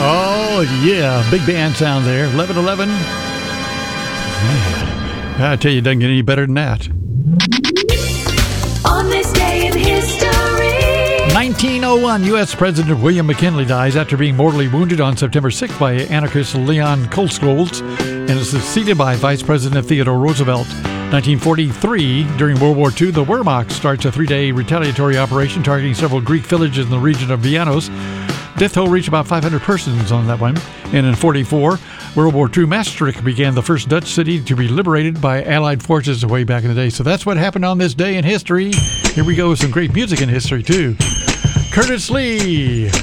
Oh, yeah. Big band sound there. 11:11. Man, I tell you, it doesn't get any better than that. On this day in history. 1901, U.S. President William McKinley dies after being mortally wounded on September 6th by anarchist Leon Kohlscholz and is succeeded by Vice President Theodore Roosevelt. 1943, during World War II, the Wehrmacht starts a 3-day retaliatory operation targeting several Greek villages in the region of Vianos. Death toll reached about 500 persons on that one. And in 1944, World War II, Maastricht began the first Dutch city to be liberated by Allied forces way back in the day. So that's what happened on this day in history. Here we go with some great music in history, too. Curtis Lee.